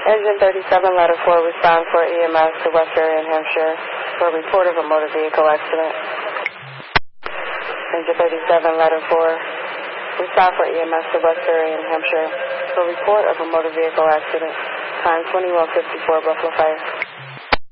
Engine 37, letter 4, respond for EMS to West Area, New Hampshire, for a report of a motor vehicle accident. Engine 37, letter 4, respond for EMS to West Area, New Hampshire, for a report of a motor vehicle accident. Time 21:54, Buffalo Fire.